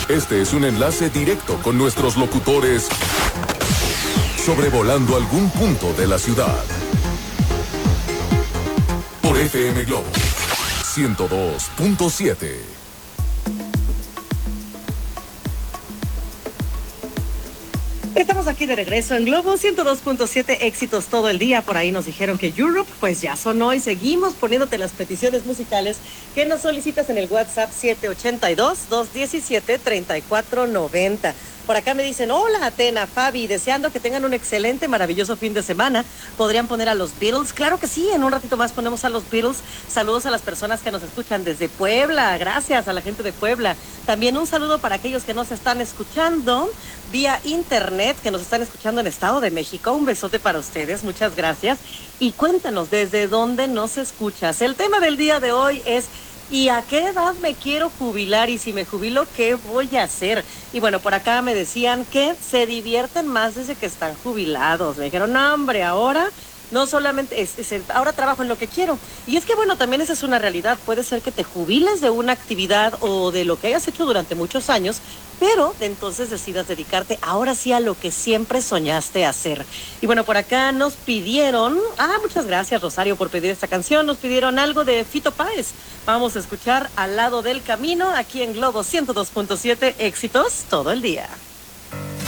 Este es un enlace directo con nuestros locutores sobrevolando algún punto de la ciudad. Por FM Globo 102.7. Estamos aquí de regreso en Globo 102.7, éxitos todo el día. Por ahí nos dijeron que Europe pues ya sonó y seguimos poniéndote las peticiones musicales que nos solicitas en el WhatsApp 782-217-3490. Por acá me dicen, hola Atena, Fabi, deseando que tengan un excelente, maravilloso fin de semana. ¿Podrían poner a los Beatles? Claro que sí, en un ratito más ponemos a los Beatles. Saludos a las personas que nos escuchan desde Puebla, gracias a la gente de Puebla. También un saludo para aquellos que nos están escuchando vía internet, que nos están escuchando en Estado de México. Un besote para ustedes, muchas gracias. Y cuéntanos desde dónde nos escuchas. El tema del día de hoy es: ¿y a qué edad me quiero jubilar? Y si me jubilo, ¿qué voy a hacer? Y bueno, por acá me decían que se divierten más desde que están jubilados. Me dijeron, no, hombre, ahora no solamente ahora trabajo en lo que quiero. Y es que bueno, también esa es una realidad. Puede ser que te jubiles de una actividad o de lo que hayas hecho durante muchos años, pero entonces decidas dedicarte ahora sí a lo que siempre soñaste hacer. Y bueno, por acá nos pidieron, muchas gracias Rosario por pedir esta canción, nos pidieron algo de Fito Páez. Vamos a escuchar Al lado del camino, aquí en Globo 102.7, éxitos todo el día.